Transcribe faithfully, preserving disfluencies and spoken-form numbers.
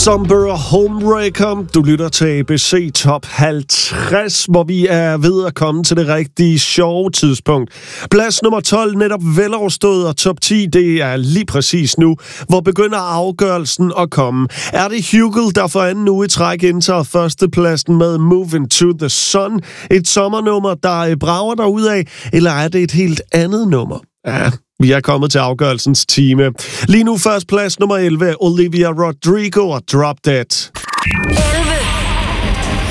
Somber Homebreaker. Du lytter til A B C Top halvtreds, hvor vi er ved at komme til det rigtige sjove tidspunkt. Plads nummer tolv, netop veloverstået, og top ti, det er lige præcis nu, hvor begynder afgørelsen at komme. Er det Hugel, der for anden uge i træk indtager førstepladsen med Moving to the Sun? Et sommernummer, der brager derudad, eller er det et helt andet nummer? Ja, vi er kommet til afgørelsens time. Lige nu først plads nummer elleve, Olivia Rodrigo og Drop Dead.